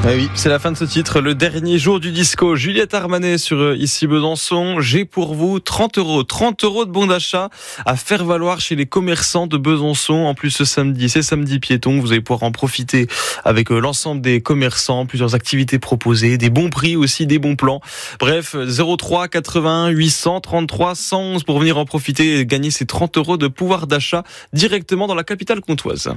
Ah oui, c'est la fin de ce titre, le dernier jour du disco. Juliette Armanet sur Ici Besançon. J'ai pour vous 30 €. 30 € de bon d'achat à faire valoir chez les commerçants de Besançon. En plus, ce samedi, c'est samedi piéton. Vous allez pouvoir en profiter avec l'ensemble des commerçants. Plusieurs activités proposées, des bons prix aussi, des bons plans. Bref, 03 81 833 111 pour venir en profiter et gagner ces 30 € de pouvoir d'achat directement dans la capitale comtoise.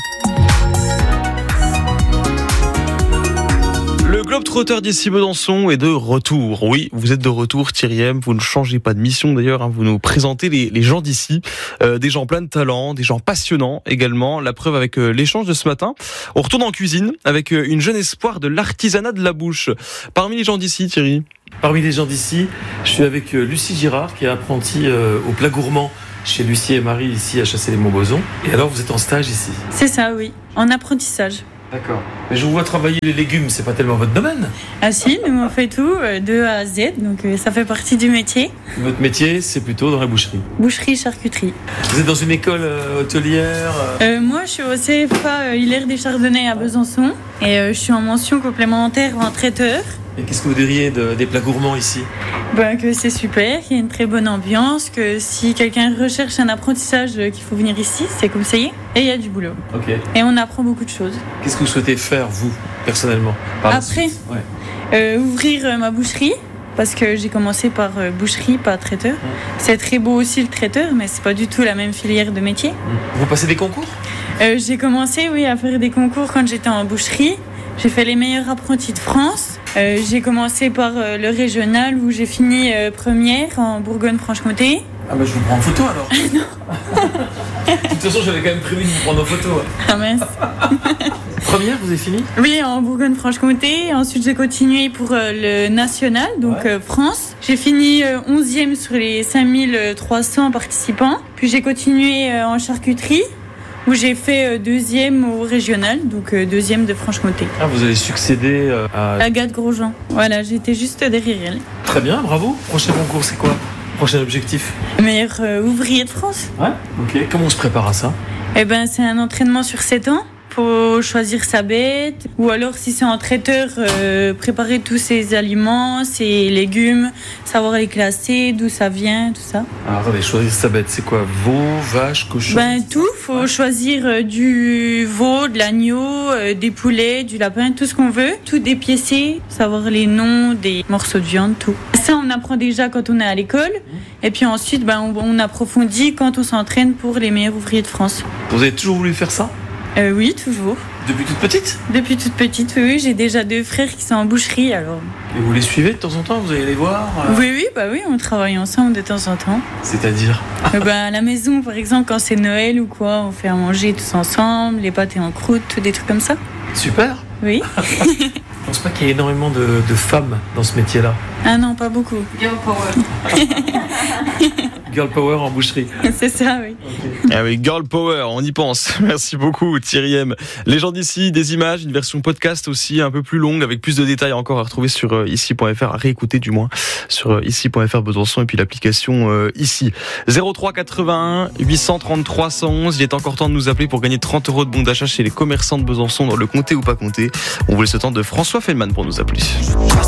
Le Globetrotter d'Ici Besançon est de retour. Oui, vous êtes de retour, Thierry M. Vous ne changez pas de mission d'ailleurs. Vous nous présentez les gens d'ici. Des gens pleins de talent, des gens passionnants également. La preuve avec l'échange de ce matin. On retourne en cuisine avec une jeune espoir de l'artisanat de la bouche. Parmi les gens d'ici, Thierry. Parmi les gens d'ici, je suis avec Lucie Girard qui est apprentie au plat gourmand chez Lucie et Marie ici à Chasselet-les-Montbozon. Et alors vous êtes en stage ici? C'est ça, oui. En apprentissage. D'accord. Mais je vous vois travailler les légumes, c'est pas tellement votre domaine? Ah si, nous on fait tout de A à Z, donc ça fait partie du métier. Votre métier, c'est plutôt dans la boucherie? Boucherie, charcuterie. Vous êtes dans une école hôtelière? Moi je suis au CFA Hilaire des Chardonnays à Besançon et je suis en mention complémentaire en traiteur. Et qu'est-ce que vous diriez des plats gourmands ici? Que c'est super, qu'il y a une très bonne ambiance, que si quelqu'un recherche un apprentissage, qu'il faut venir ici, c'est conseillé. Et il y a du boulot. Ok. Et on apprend beaucoup de choses. Qu'est-ce que vous souhaitez faire, vous, personnellement? Après, ouvrir ma boucherie, parce que j'ai commencé par boucherie, pas traiteur. C'est très beau aussi le traiteur, mais c'est pas du tout la même filière de métier. Vous passez des concours? J'ai commencé, à faire des concours quand j'étais en boucherie. J'ai fait les meilleurs apprentis de France. J'ai commencé par le régional où j'ai fini première en Bourgogne-Franche-Comté. Ah je vous prends en photo alors. De toute façon, j'avais quand même prévu de vous prendre en photo. Ah mince. Première, vous avez fini? Oui, en Bourgogne-Franche-Comté. Ensuite, j'ai continué pour le national, donc France. J'ai fini 11e sur les 5300 participants. Puis j'ai continué en charcuterie, où j'ai fait deuxième au régional, donc deuxième de Franche-Comté. Ah, vous avez succédé à Agathe Grosjean. Voilà, j'étais juste derrière elle. Très bien, bravo. Prochain concours, c'est quoi? Prochain objectif? Meilleur ouvrier de France. Ouais, ok. Comment on se prépare à ça? C'est un entraînement sur 7 ans. Faut choisir sa bête, ou alors si c'est en traiteur, préparer tous ses aliments, ses légumes, savoir les classer, d'où ça vient, tout ça. Alors attendez, choisir sa bête, c'est quoi? Veau, vache, cochon? Tout, faut choisir du veau, de l'agneau, des poulets, du lapin, tout ce qu'on veut, tout dépiécer, savoir les noms des morceaux de viande, tout. Ça on apprend déjà quand on est à l'école, et puis ensuite on approfondit quand on s'entraîne pour les meilleurs ouvriers de France. Vous avez toujours voulu faire ça? Oui, toujours. Depuis toute petite? Depuis toute petite, oui. J'ai déjà 2 frères qui sont en boucherie, alors. Et vous les suivez de temps en temps? Vous allez les voir? Oui, on travaille ensemble de temps en temps. C'est-à-dire? À la maison, par exemple, quand c'est Noël ou quoi, on fait à manger tous ensemble, les pâtés en croûte, des trucs comme ça. Super. Oui. Je pense pas qu'il y ait énormément de femmes dans ce métier-là. Ah non, pas beaucoup. Girl power. Girl power en boucherie. C'est ça, oui. Okay. Ah oui, Girl Power, on y pense. Merci beaucoup Thierry M. Les gens d'ici, des images, une version podcast aussi un peu plus longue avec plus de détails encore à retrouver sur ici.fr, à réécouter du moins sur ici.fr Besançon et puis l'application ici. 03 81 833 111. Il est encore temps de nous appeler pour gagner 30 € de bon d'achat chez les commerçants de Besançon dans le comté ou pas comté. On vous laisse le temps de François Fellman pour nous appeler.